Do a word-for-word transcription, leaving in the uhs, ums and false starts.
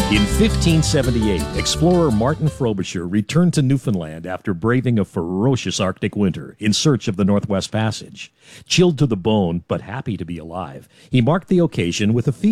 In fifteen seventy-eight, explorer Martin Frobisher returned to Newfoundland after braving a ferocious Arctic winter in search of the Northwest Passage. Chilled to the bone, but happy to be alive, he marked the occasion with a feast.